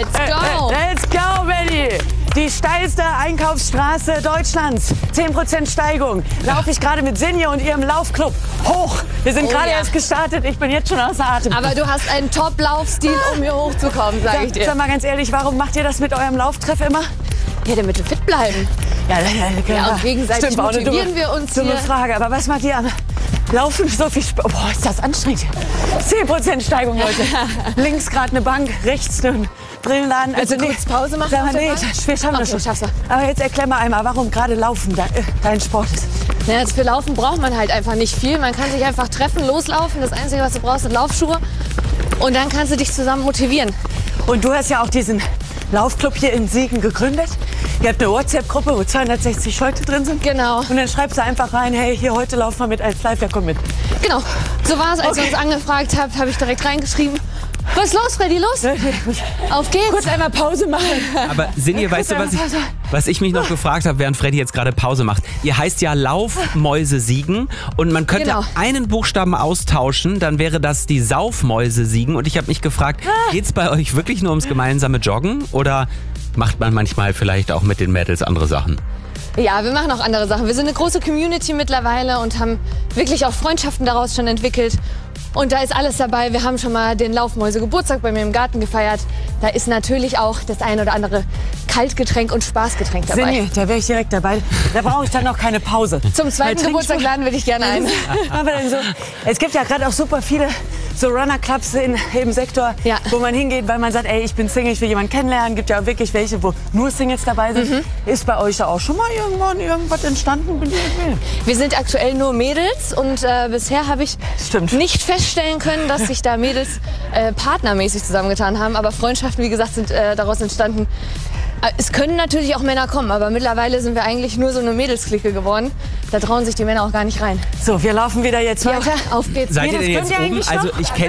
Let's go! Let's go, Benny! Die steilste Einkaufsstraße Deutschlands. 10% Steigung. Laufe ich gerade mit Sinje und ihrem Laufclub hoch. Wir sind gerade erst gestartet. Ich bin jetzt schon außer Atem. Aber du hast einen Top-Laufstil, um hier hochzukommen, sag ich dir. Sag mal ganz ehrlich, warum macht ihr das mit eurem Lauftreff immer? Ja, damit wir fit bleiben. Ja, und gegenseitig motivieren wir uns dumme hier. Frage, aber was macht ihr am Laufen so viel Spaß? Boah, ist das anstrengend. 10% Steigung, Leute. Links gerade eine Bank, rechts ein Brillenladen. Also kurz Pause machen? Sag mal, nee, wir schaffen das schon. Schaffst du. Aber jetzt erklär mal einmal, warum gerade Laufen dein Sport ist. Naja, für Laufen braucht man halt einfach nicht viel. Man kann sich einfach treffen, loslaufen. Das Einzige, was du brauchst, sind Laufschuhe. Und dann kannst du dich zusammen motivieren. Und du hast ja auch diesen Laufclub hier in Siegen gegründet. Ihr habt eine WhatsApp-Gruppe, wo 260 Leute drin sind. Genau. Und dann schreibst du einfach rein, hey, hier heute laufen wir mit als Live, wer kommt mit? Genau. So war es, als ihr uns angefragt habt, habe ich direkt reingeschrieben. Was ist los, Freddy? Los? Auf geht's. Kurz einmal Pause machen. Aber Sinje, weißt du, was ich mich noch gefragt habe, während Freddy jetzt gerade Pause macht? Ihr heißt ja Laufmäuse Siegen und man könnte einen Buchstaben austauschen, dann wäre das die Saufmäuse Siegen. Und ich habe mich gefragt, geht's bei euch wirklich nur ums gemeinsame Joggen oder macht man manchmal vielleicht auch mit den Mädels andere Sachen? Ja, wir machen auch andere Sachen. Wir sind eine große Community mittlerweile und haben wirklich auch Freundschaften daraus schon entwickelt. Und da ist alles dabei. Wir haben schon mal den Laufmäuse-Geburtstag bei mir im Garten gefeiert. Da ist natürlich auch das ein oder andere Kaltgetränk und Spaßgetränk dabei. Sinje, da wäre ich direkt dabei. Da brauche ich dann noch keine Pause. Zum zweiten Geburtstag laden wir dich gerne ein. Aber dann so, es gibt ja gerade auch super viele so Runner-Clubs im Sektor, wo man hingeht, weil man sagt, ey, ich bin Single, ich will jemanden kennenlernen. Gibt ja auch wirklich welche, wo nur Singles dabei sind. Ist bei euch da auch schon mal irgendwas entstanden? Wir sind aktuell nur Mädels und bisher habe ich nicht feststellen können, dass sich da Mädels partnermäßig zusammengetan haben. Aber Freundschaften, wie gesagt, sind daraus entstanden. Es können natürlich auch Männer kommen, aber mittlerweile sind wir eigentlich nur so eine Mädelsklicke geworden. Da trauen sich die Männer auch gar nicht rein. So, wir laufen wieder jetzt weiter. Auf geht's. Seid ihr denn jetzt oben? Also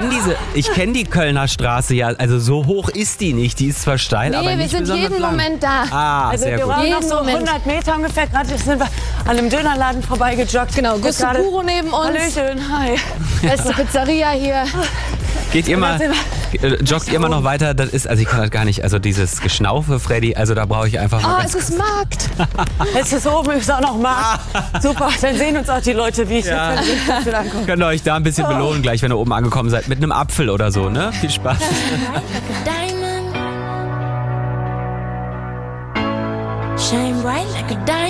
ich kenne die Kölner Straße ja, also so hoch ist die nicht. Die ist zwar steil, aber nicht wir sind besonders jeden lang. Moment da. Ah, Also sehr wir gut. brauchen noch so 100 Meter ungefähr. Gerade sind wir an einem Dönerladen vorbeigejoggt. Genau, Gusto Puro neben uns. Hallöchen, hi. Beste Pizzeria hier. Geht ihr mal, joggt ihr mal noch weiter? Das ist, also ich kann das gar nicht, also dieses Geschnaufe, Freddy, also da brauche ich einfach mal es ist Markt. Es ist oben, ist auch noch Markt. Super, dann sehen uns auch die Leute, wie ich jetzt ankomme. Könnt ihr euch da ein bisschen belohnen gleich, wenn ihr oben angekommen seid, mit einem Apfel oder so, ne? Viel Spaß. Shine bright like a diamond.